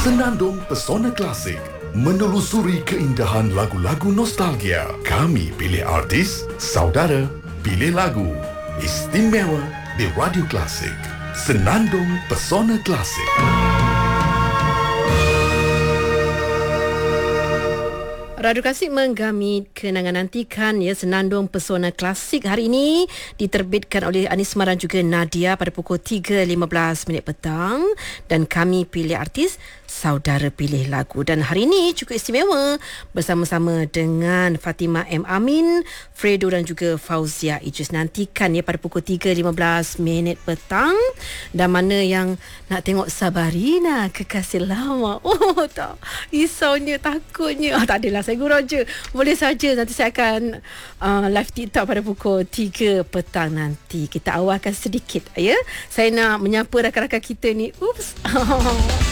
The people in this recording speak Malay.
Senandung Pesona Klasik, menelusuri keindahan lagu-lagu nostalgia. Kami pilih artis, saudara pilih lagu. Istimewa di Radio Klasik. Senandung Pesona Klasik. Radio Klasik menggami kenangan nantikan ya Senandung Pesona Klasik hari ini diterbitkan oleh Anisma dan juga Nadia pada pukul 3.15 petang, dan kami pilih artis, saudara pilih lagu. Dan hari ini cukup istimewa bersama-sama dengan Fatimah M. Amin, Fredo dan juga Fauzia Idris. Nantikan ya pada pukul 3.15 petang. Dan mana yang nak tengok Sabarina, kekasih lama, oh tak, risaunya, takutnya, tak adalah, saya gurau je. Boleh saja nanti saya akan live TikTok pada pukul 3 petang nanti. Kita awalkan sedikit ya. Saya nak menyapa rakan-rakan kita ni. Oops.